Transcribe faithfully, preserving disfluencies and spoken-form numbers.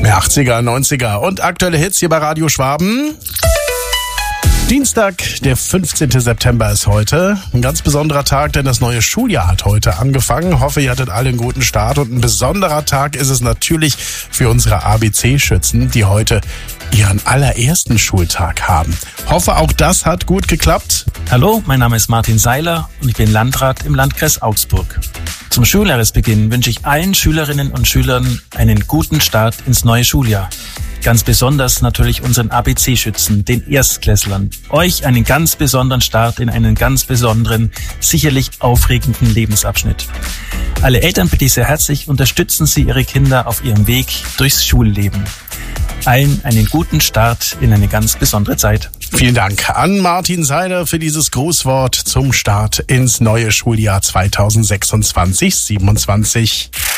Mehr achtziger, neunziger und aktuelle Hits hier bei Radio Schwaben. Dienstag, der fünfzehnten September ist heute. Ein ganz besonderer Tag, denn das neue Schuljahr hat heute angefangen. Hoffe, ihr hattet alle einen guten Start. Und ein besonderer Tag ist es natürlich für unsere A B C-Schützen, die heute ihren allerersten Schultag haben. Hoffe, auch das hat gut geklappt. Hallo, mein Name ist Martin Seiler und ich bin Landrat im Landkreis Augsburg. Zum Schuljahresbeginn wünsche ich allen Schülerinnen und Schülern einen guten Start ins neue Schuljahr. Ganz besonders natürlich unseren A B C-Schützen, den Erstklässlern. Euch einen ganz besonderen Start in einen ganz besonderen, sicherlich aufregenden Lebensabschnitt. Alle Eltern bitte ich sehr herzlich, unterstützen Sie Ihre Kinder auf ihrem Weg durchs Schulleben. Allen einen guten Start in eine ganz besondere Zeit. Vielen Dank an Martin Seiler für dieses Grußwort zum Start ins neue Schuljahr zweitausendsechsundzwanzig siebenundzwanzig.